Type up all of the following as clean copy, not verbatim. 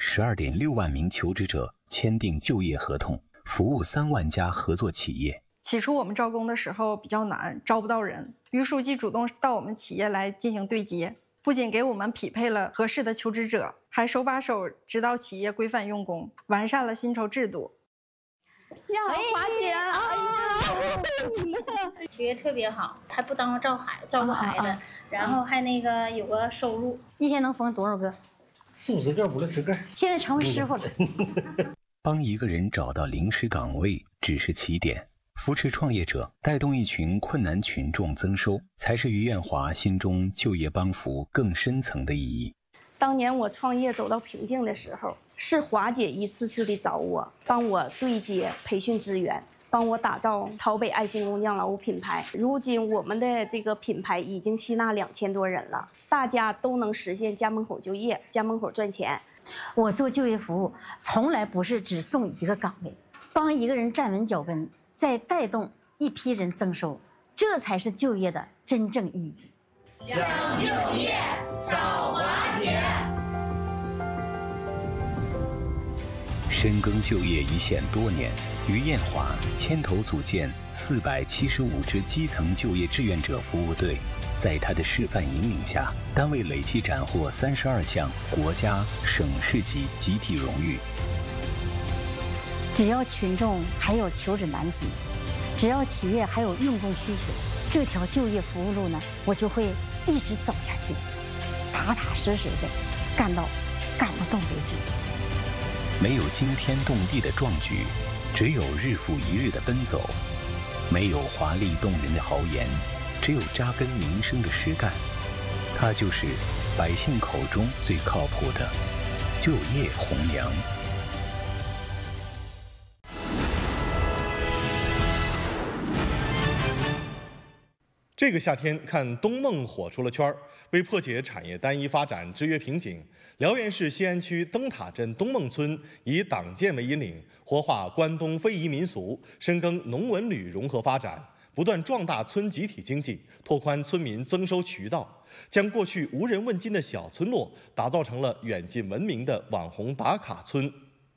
12.6万名求职者签订就业合同，服务3万家合作企业。 起初我们招工的时候比较难，招不到人。于书记主动到我们企业来进行对接，不仅给我们匹配了合适的求职者，还手把手指导企业规范用工，完善了薪酬制度。 呀，华姐， 学业特别好，还不当照顾孩子，然后还有个收入， 一天能缝多少个 ？40个、50个。 现在成为师傅了。 帮一个人找到临时岗位只是起点，扶持创业者，带动一群困难群众增收，才是于艳华心中就业帮扶更深层的意义。 当年我创业走到瓶颈的时候，是华姐一次次的找我，帮我对接培训资源，帮我打造淘北爱心工匠劳务品牌。如今我们的这个品牌已经吸纳2000多人了，大家都能实现家门口就业，家门口赚钱。 我做就业服务从来不是只送一个岗位，帮一个人站稳脚跟，再带动一批人增收，这才是就业的真正意义。 想就业找华姐。 深耕就业一线多年，于艳华牵头组建475支基层就业志愿者服务队，在他的示范引领下，单位累计斩获32项国家、省市级集体荣誉。 只要群众还有求职难题，只要企业还有用工需求，这条就业服务路呢，我就会一直走下去，踏踏实实的干到干不动为止。 没有惊天动地的壮举，只有日复一日的奔走；没有华丽动人的豪言，只有扎根民生的实干。它就是百姓口中最靠谱的就业红娘。 这个夏天，看东梦火出了圈儿。为破解产业单一发展制约瓶颈，辽源市西安区灯塔镇东梦村以党建为引领，活化关东非遗民俗，深耕农文旅融合发展，不断壮大村集体经济，拓宽村民增收渠道，将过去无人问津的小村落打造成了远近闻名的网红打卡村。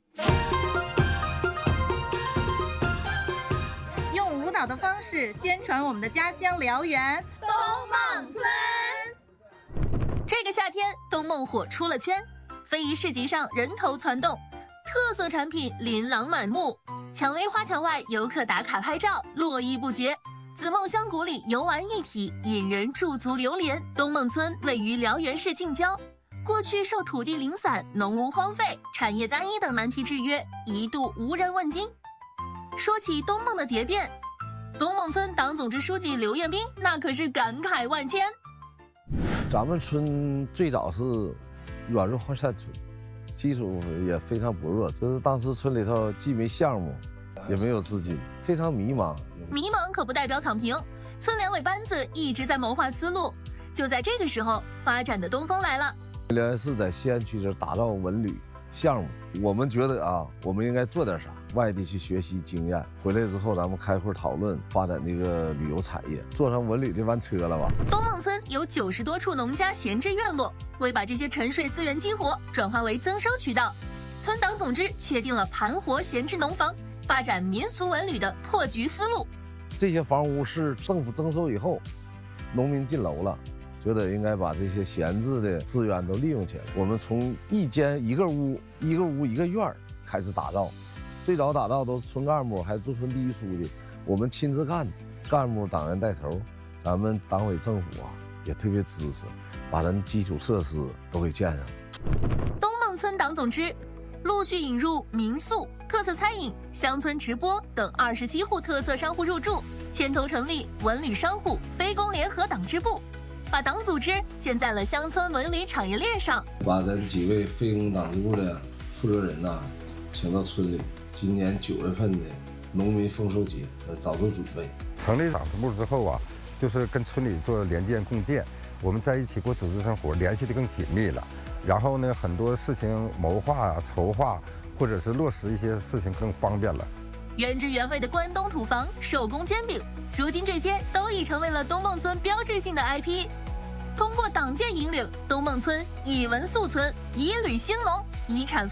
用舞蹈的方式宣传我们的家乡辽源东梦村。 这个夏天，东梦火出了圈，非遗市集上人头攒动，特色产品琳琅满目，蔷薇花墙外游客打卡拍照络绎不绝，紫梦香谷里游玩一体，引人驻足流连。东梦村位于辽源市近郊，过去受土地零散、农屋荒废、产业单一等难题制约，一度无人问津。说起东梦的蝶变，东梦村党总支书记刘彦斌那可是感慨万千。 咱们村最早是软弱荒山村，基础也非常薄弱，就是当时村里头既没项目，也没有资金，非常迷茫。 迷茫可不代表躺平，村两委班子一直在谋划思路。就在这个时候，发展的东风来了。 辽源市在西安区这打造文旅项目，我们觉得啊，我们应该做点啥，外地去学习经验，回来之后咱们开会讨论发展这个旅游产业，坐上文旅这班车了吧。 东梦村有90多处农家闲置院落，为把这些沉睡资源激活，转化为增收渠道，村党总支确定了盘活闲置农房，发展民俗文旅的破局思路。 这些房屋是政府征收以后，农民进楼了，觉得应该把这些闲置的资源都利用起来。我们从一间一个屋一个院开始打造，最早打造都是村干部还驻村第一书记，我们亲自干，干部党员带头，咱们党委政府啊也特别支持，把咱基础设施都给建上。 东梦村党总支陆续引入民宿、特色餐饮、乡村直播等27户特色商户入驻，牵头成立文旅商户非公联合党支部，把党组织建在了乡村文旅产业链上。 把咱几位非公党支部的负责人呐，请到村里，今年9月份的农民丰收节早做准备。 成立党支部之后啊，就是跟村里做联建共建，我们在一起过组织生活，联系得更紧密了。然后呢，很多事情谋划、筹划，或者是落实一些事情更方便了。 原汁原味的关东土房、手工煎饼，如今这些都已成为了东梦村标志性的 IP。通过党建引领，东梦村以文塑村，以旅兴农，遗产